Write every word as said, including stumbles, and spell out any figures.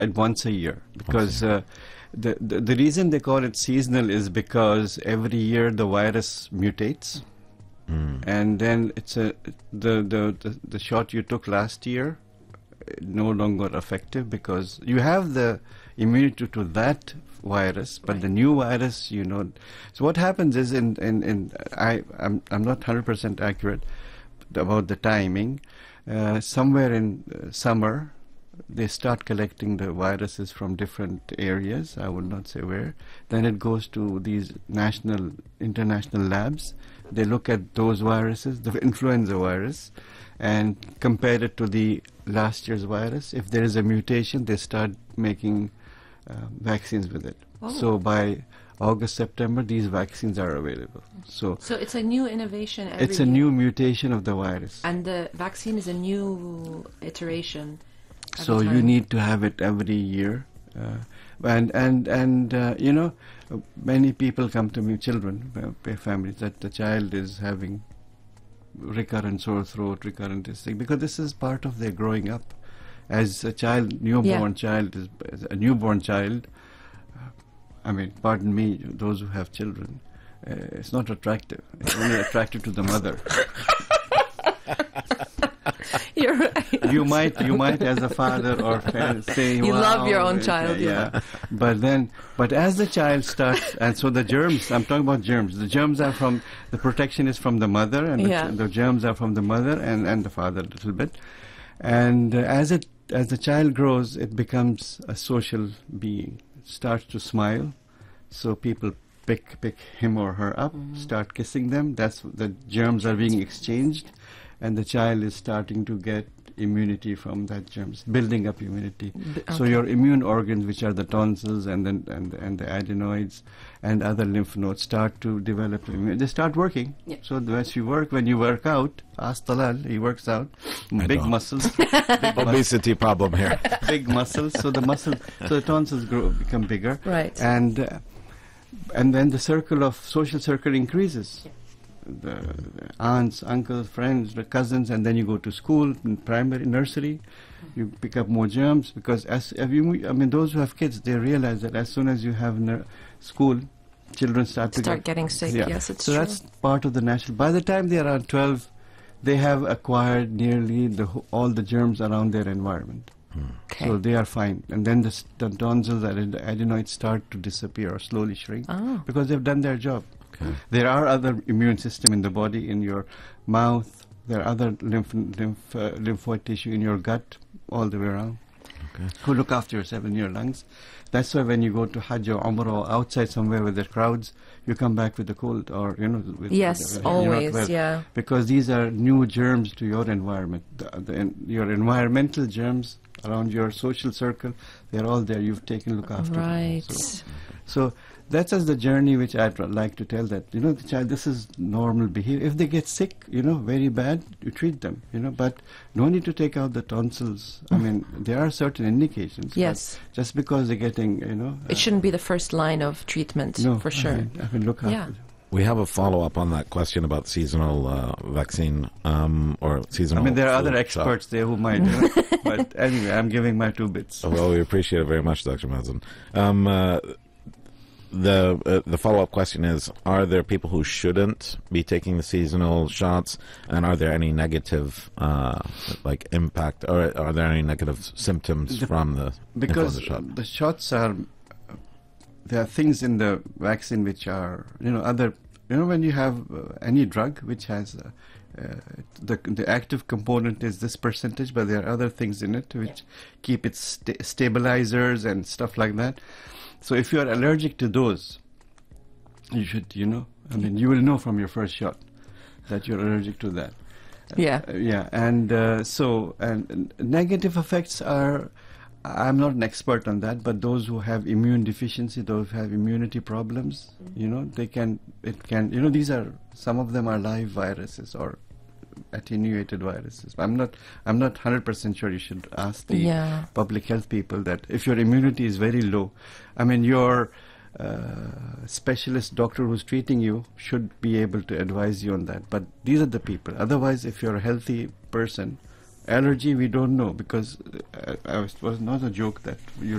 at once a year, because uh, the, the the reason they call it seasonal is because every year the virus mutates, mm. and then it's a the, the the the shot you took last year no longer effective because you have the immunity to that virus, but right. the new virus, you know. So what happens is in in, in I I'm I'm not one hundred percent accurate about the timing. Uh, somewhere in uh, summer, they start collecting the viruses from different areas. I would not say where. Then it goes to these national, international labs. They look at those viruses, the influenza virus, and compare it to the last year's virus. If there is a mutation, they start making uh, vaccines with it. Oh. So by August, September, these vaccines are available. So, so it's a new innovation every It's a year. new mutation of the virus. And the vaccine is a new iteration. So time. you need to have it every year. Uh, and, and, and uh, you know, uh, many people come to me, children, uh, families, that the child is having recurrent sore throat, recurrent this thing, because this is part of their growing up. As a child, newborn yeah. child, is as a newborn child, uh, I mean, pardon me, those who have children, uh, it's not attractive. It's only attractive to the mother. You're right. You might, you might, as a father or parent, say, you wow, love your own child, yeah. yeah. But then, but as the child starts, and so the germs. I'm talking about germs. The germs are from the protection is from the mother, and yeah. the, the germs are from the mother and and the father a little bit. And uh, as it as the child grows, it becomes a social being. It starts to smile, so people pick pick him or her up, mm-hmm. start kissing them. That's the germs are being exchanged. And the child is starting to get immunity from that germs, building up immunity. Okay. So your immune organs, which are the tonsils and then and, and the adenoids and other lymph nodes, start to develop immunity. They start working. Yeah. So as you work, when you work out, ask Talal, he works out, I big don't. muscles, big obesity problem here, big muscles. So the muscle, so the tonsils grow, become bigger, right? And uh, and then the circle of social circle increases. Yeah. The, the aunts, uncles, friends, the cousins, and then you go to school, in primary, nursery, you pick up more germs because as have you, I mean, those who have kids, they realize that as soon as you have ner- school, children start to start get, getting sick. Yeah. Yes, it's so true. that's part of the natural. By the time they are around twelve, they have acquired nearly the ho- all the germs around their environment. Okay. So they are fine, and then the, st- the tonsils and the adenoids start to disappear or slowly shrink oh. because they've done their job. Okay. There are other immune system in the body, in your mouth. There are other lymph, lymph uh, lymphoid tissue in your gut, all the way around. Okay. Who look after yourself in your lungs. That's why when you go to Hajj or Umrah or outside somewhere with the crowds, you come back with a cold or you know. With, yes, with, always, well, yeah. Because these are new germs to your environment. The, the, in, your environmental germs around your social circle, they're all there. You've taken look after right. them. So, so that's just the journey which I'd like to tell that, you know, the child, this is normal behavior. If they get sick, you know, very bad, you treat them, you know, but no need to take out the tonsils. I mean, there are certain indications. Yes. Just because they're getting, you know. It uh, shouldn't be the first line of treatment, no, for sure. I mean, I mean look after yeah. them. We have a follow-up on that question about seasonal uh, vaccine um, or seasonal. I mean, there are other flu experts shot. there who might, you know, but anyway, I'm giving my two bits. Oh, well, we appreciate it very much, Doctor Mazen. Um, uh, the uh, the follow-up question is: are there people who shouldn't be taking the seasonal shots, and are there any negative, uh, like impact, or are there any negative symptoms the, from the because influenza shot? The shots are. There are things in the vaccine which are, you know, other, you know, when you have uh, any drug which has, uh, uh, the the active component is this percentage, but there are other things in it which yeah. keep it sta- stabilizers and stuff like that. So if you are allergic to those, you should, you know, I mean, you will know from your first shot that you're allergic to that. Yeah. Uh, yeah, and uh, so, and uh, negative effects are, I'm not an expert on that, but those who have immune deficiency, those who have immunity problems, you know, they can, it can, you know, these are, some of them are live viruses or attenuated viruses. I'm not, I'm not one hundred percent sure. You should ask the yeah. public health people that if your immunity is very low, I mean, your uh, specialist doctor who's treating you should be able to advise you on that. But these are the people. Otherwise, if you're a healthy person, allergy, we don't know, because uh, I was, was not a joke that you